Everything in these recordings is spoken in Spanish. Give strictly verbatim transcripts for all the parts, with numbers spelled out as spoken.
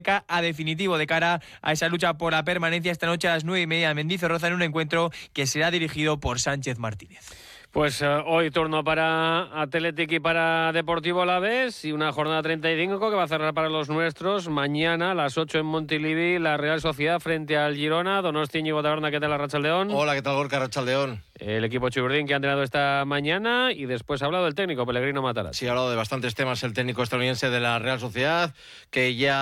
a definitivo de cara a esa lucha por la permanencia esta noche a las nueve y media en Mendizorroza, en un encuentro que será dirigido por Sánchez Martínez. Pues uh, hoy turno para Athletic y para Deportivo Alavés y una jornada treinta y cinco que va a cerrar para los nuestros. Mañana a las ocho en Montilivi, la Real Sociedad frente al Girona. Donosti, Íñigo Taberna, ¿qué tal, Arratsaldeón? Hola, ¿qué tal, Gorka? Arratsaldeón. El equipo chiburdín que ha entrenado esta mañana y después ha hablado el técnico Pellegrino Matarazzo. Sí, ha hablado de bastantes temas el técnico estadounidense de la Real Sociedad, que ya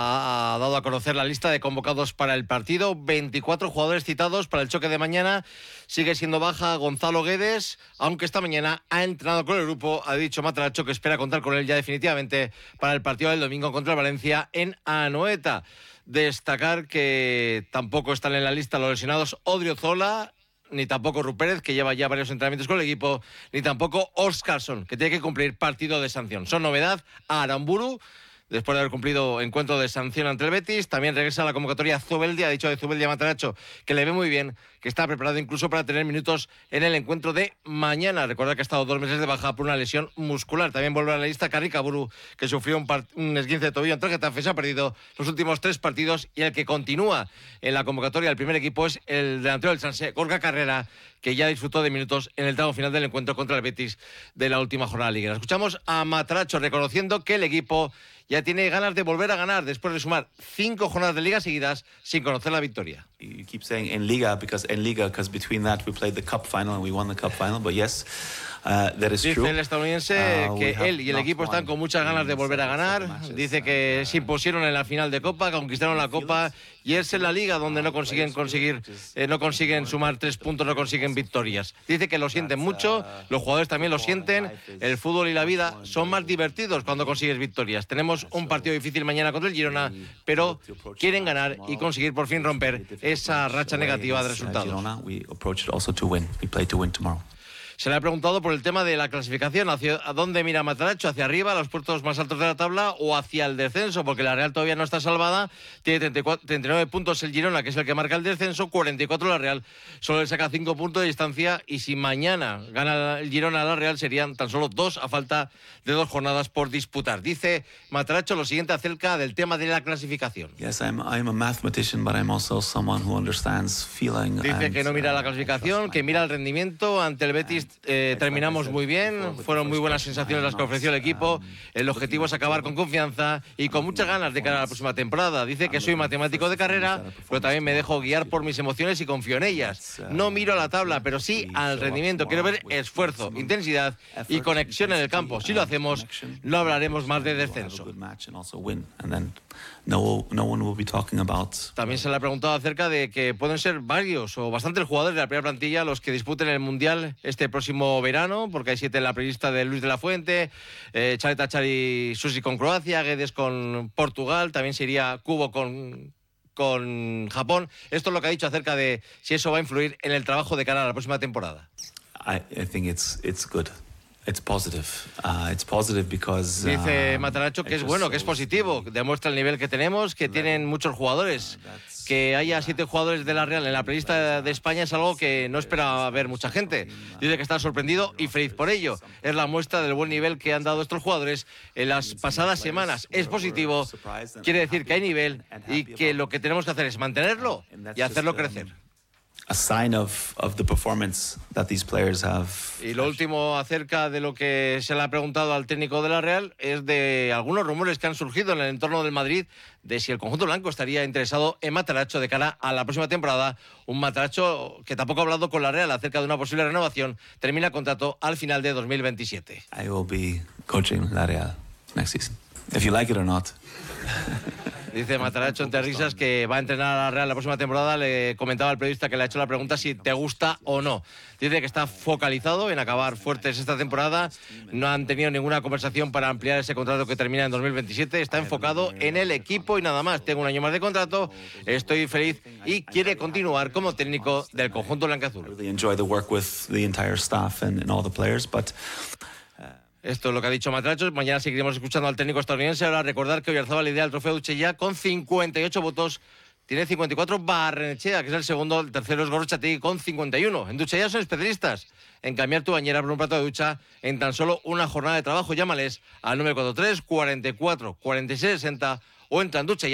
ha dado a conocer la lista de convocados para el partido. veinticuatro jugadores citados para el choque de mañana. Sigue siendo baja Gonzalo Guedes, aunque esta mañana ha entrenado con el grupo. Ha dicho Matarazzo que espera contar con él ya definitivamente para el partido del domingo contra el Valencia en Anoeta. Destacar que tampoco están en la lista los lesionados Odriozola, ni tampoco Rupérez, que lleva ya varios entrenamientos con el equipo, ni tampoco Óscarson, que tiene que cumplir partido de sanción. Son novedad a Aramburu, después de haber cumplido encuentro de sanción ante el Betis. También regresa a la convocatoria Zubeldia. Ha dicho de Zubeldia Matarazzo que le ve muy bien, que está preparado incluso para tener minutos en el encuentro de mañana. Recordad que ha estado dos meses de baja por una lesión muscular. También vuelve a la lista Carricaburu, que sufrió un, part- un esguince de tobillo ante el Getafe. Se ha perdido los últimos tres partidos y el que continúa en la convocatoria del primer equipo es el delantero del Sanse, Gorka Carrera, que ya disfrutó de minutos en el tramo final del encuentro contra el Betis de la última jornada liguera. Escuchamos a Matarazzo reconociendo que el equipo ya tiene ganas de volver a ganar después de sumar cinco jornadas de liga seguidas sin conocer la victoria. You keep saying en Liga because en Liga because between that we played the cup final and we won the cup final, but yes, uh, that is Dice true. el estadounidense Uh, que we él y el have equipo not están con muchas ganas de volver a ganar. matches. Dice que se impusieron en la final de Copa, conquistaron la Copa y es en la Liga donde no consiguen conseguir, eh, no consiguen sumar tres puntos, no consiguen victorias. Dice que lo sienten mucho, los jugadores también lo sienten. El fútbol y la vida son más divertidos cuando consigues victorias. Tenemos un partido difícil mañana contra el Girona, pero quieren ganar y conseguir por fin romper esa racha negativa de resultados. Se le ha preguntado por el tema de la clasificación, hacia a dónde mira Matarazzo, hacia arriba, a los puestos más altos de la tabla o hacia el descenso, porque la Real todavía no está salvada. Tiene treinta y cuatro, treinta y nueve puntos el Girona, que es el que marca el descenso, cuarenta y cuatro la Real. Solo le saca cinco puntos de distancia y si mañana gana el Girona a la Real serían tan solo dos a falta de dos jornadas por disputar. Dice Matarazzo lo siguiente acerca del tema de la clasificación. Yes, I'm, I'm a mathematician, but I'm also someone who understands feeling. Dice and, que no mira la uh, clasificación, que mira el rendimiento. Ante el Betis eh, terminamos muy bien, fueron muy buenas sensaciones las que ofreció el equipo. El objetivo es acabar con confianza y con muchas ganas de cara a la próxima temporada. Dice que soy matemático de carrera, pero también me dejo guiar por mis emociones y confío en ellas. No miro a la tabla, pero sí al rendimiento. Quiero ver esfuerzo, intensidad y conexión en el campo. Si lo hacemos, no hablaremos más de descenso. No, no one will be talking about. También se le ha preguntado acerca de que pueden ser varios o bastantes jugadores de la primera plantilla los que disputen el Mundial este próximo verano, porque hay siete en la prelista de Luis de la Fuente, eh, Chareta Chari Susi con Croacia, Guedes con Portugal, también se iría Cubo con, con Japón. Esto es lo que ha dicho acerca de si eso va a influir en el trabajo de cara a la próxima temporada. I, I think it's, it's good. It's positive. Uh, it's positive because, uh, Dice Matarazzo que es bueno, que es positivo, demuestra el nivel que tenemos, que tienen muchos jugadores. Que haya siete jugadores de la Real en la prelista de España es algo que no espera ver mucha gente. Dice que está sorprendido y feliz por ello. Es la muestra del buen nivel que han dado estos jugadores en las pasadas semanas. Es positivo, quiere decir que hay nivel y que lo que tenemos que hacer es mantenerlo y hacerlo crecer. A sign of, of the performance that these players have. Y lo último acerca de lo que se le ha preguntado al técnico de la Real es de algunos rumores que han surgido en el entorno del Madrid de si el conjunto blanco estaría interesado en Matarazzo de cara a la próxima temporada. Un Matarazzo que tampoco ha hablado con la Real acerca de una posible renovación. Termina contrato al final de dos mil veintisiete. I will be coaching la Real next season, if you like it or not. Dice Matarazzo entre risas que va a entrenar a la Real la próxima temporada. Le comentaba al periodista que le ha hecho la pregunta si te gusta o no. Dice que está focalizado en acabar fuertes esta temporada. No han tenido ninguna conversación para ampliar ese contrato que termina en dos mil veintisiete. Está enfocado en el equipo y nada más. Tengo un año más de contrato, estoy feliz y quiere continuar como técnico del conjunto blancaazul. Really enjoy the work with the entire staff and, and all the players, but Esto es lo que ha dicho Matarazzo. Mañana seguiremos escuchando al técnico estadounidense. Ahora recordar que Oyarzabal lidera el trofeo Duchella con cincuenta y ocho votos. Tiene cincuenta y cuatro Barrenechea, que es el segundo. El tercero es Gorrotxategi con cincuenta y uno. En Duchella son especialistas en cambiar tu bañera por un plato de ducha en tan solo una jornada de trabajo. Llámales al número cuarenta y tres, cuarenta y cuatro, cuarenta y seis sesenta o entra en Duchella.